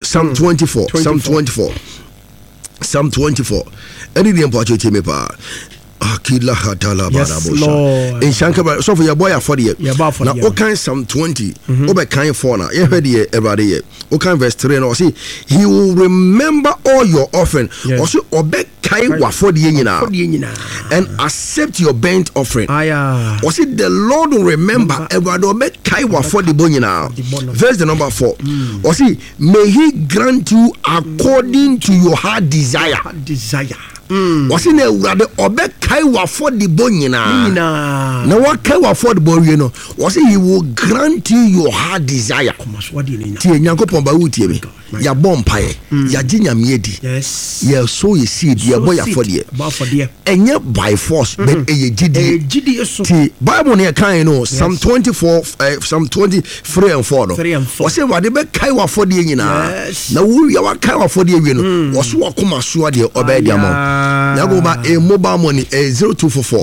Psalm 24. Psalm 24. Psalm 24. Any name for you me pa. Akila hatala barabosha. In Shankar, so for your boy for the now, okay, Psalm 20. Over kind for now. You heard the everybody here. Okay, verse 3. Now, see, he will remember all your offering. Also, obey Kaiwa for the and accept your burnt offering. Or see, the Lord will remember everybody obey Kaiwa for the bonina. Verse the number 4. Or see, may he grant you according to your heart desire. What's in the Obe Kaiwa for the bonina? Now, what Kaiwa for the bonino? Was he will grant you your heart desire? Tianyanko Pomba ya bompaye ya jinya miedi ya so ye seed ya boy for the enye by force but e gidi ti Bible ne kan no Psalm 24 Psalm 23 and 4 no o say wade be kai wa for the nyina na wo ya wa kai wa for the wi no wo so akoma so de obey dia mo na go ba a mobile money 0244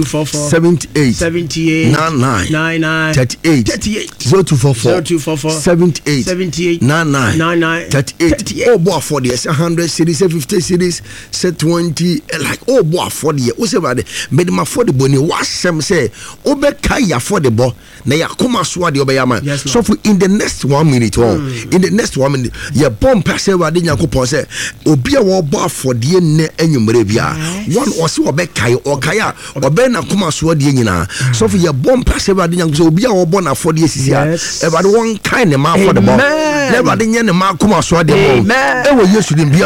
78 99 38 0244 78 99 38. Oh, boy, for the 100 cities, 50 cities, 20, like, oh, boy, for the what's about it? Made my for the bonny, what some say, Obe Kaya for the bo, Naya Kuma Swadi Obayama. So, for in the next 1 minute, in the next 1 minute, your bomb passer, Radina Kupose, Obia war bar for the ne and Mrebia. One or so Obe Kaya or Kaya, or Ben Kuma Swadi. So, for your bomb passer, Radina, so be our bona for the SCR, about one kind of man for the bomb. Never the Mark. Kuma swade mo. Ewo Yesu din bia